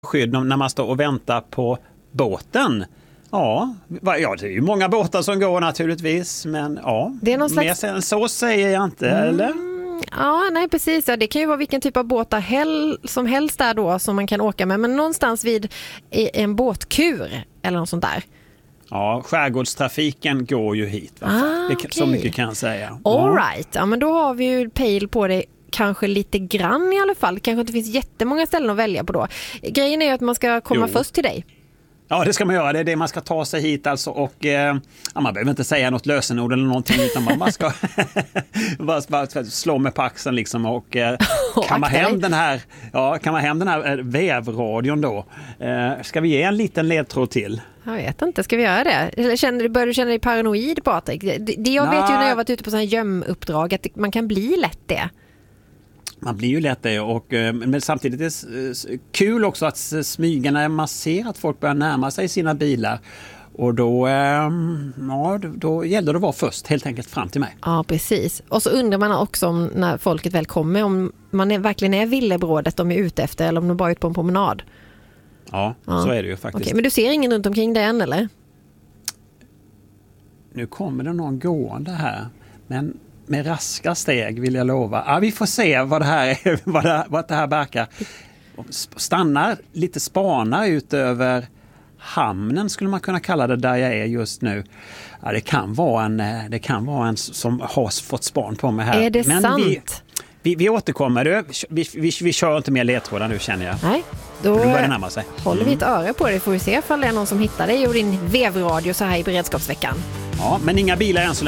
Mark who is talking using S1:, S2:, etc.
S1: skydd när man står och väntar på båten. Ja, det är ju många båtar som går naturligtvis, men ja,
S2: det är någon slags...
S1: mer än så säger jag inte, eller?
S2: Ja, nej precis. Ja, det kan ju vara vilken typ av båtar som helst där då som man kan åka med, men någonstans vid en båtkur eller något sånt där.
S1: Ja, skärgårdstrafiken går ju hit. Så mycket kan jag säga.
S2: All right. Ja, men då har vi ju pejl på det. Kanske lite grann i alla fall. Kanske inte finns jättemånga ställen att välja på då. Grejen är ju att man ska komma först till dig.
S1: Ja, det ska man göra. Det är det man ska ta sig hit alltså. Och man behöver inte säga något lösenord eller någonting, utan man bara ska bara slå med på axeln liksom, och kan man hem den här vävradion då. Ska vi ge en liten ledtråd till?
S2: Jag vet inte, ska vi göra det? Eller börjar du känna dig paranoid, Patrik? Det jag vet ju när jag varit ute på sådana här gömuppdrag att man kan bli lätt det.
S1: Man blir ju lätt det, men samtidigt är det kul också att smyga när man ser att folk börjar närma sig sina bilar. Och då gäller det att vara först helt enkelt fram till mig.
S2: Ja, precis. Och så undrar man också om när folket väl kommer, om man verkligen är villebrådet de är ute efter eller om de bara är ute på en promenad.
S1: Ja, så är det ju faktiskt.
S2: Okej, men du ser ingen runt omkring det än, eller?
S1: Nu kommer det någon gående här, men med raska steg vill jag lova. Ja, vi får se vad det här är, vad det här verkar. Stannar lite, spanar ut över hamnen skulle man kunna kalla det där jag är just nu. Ja, det kan vara en som har fått span på mig här.
S2: Är det sant?
S1: Vi återkommer. Vi kör inte mer ledtrådar nu, känner jag.
S2: Nej, då
S1: börjar det närma sig.
S2: Håller vi ett öra på det. Får vi se ifall det är någon som hittar dig och din vevradio så här i beredskapsveckan.
S1: Ja, men inga bilar än så länge.